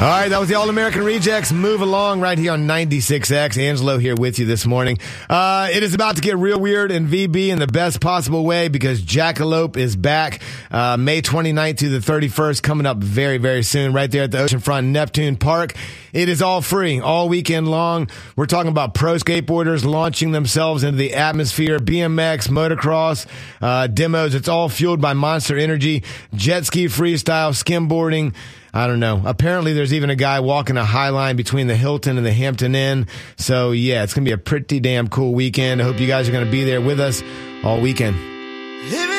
All right, that was the All-American Rejects. Move along right here on 96X. Angelo here with you this morning. It is about to get real weird in VB in the best possible way because Jackalope is back May 29th through the 31st, coming up very, very soon right there at the Oceanfront Neptune Park. It is all free, all weekend long. We're talking about pro skateboarders launching themselves into the atmosphere, BMX, motocross, demos. It's all fueled by Monster Energy, jet ski freestyle, skimboarding. I don't know. Apparently, there's even a guy walking a high line between the Hilton and the Hampton Inn. So, yeah, it's going to be a pretty damn cool weekend. I hope you guys are going to be there with us all weekend.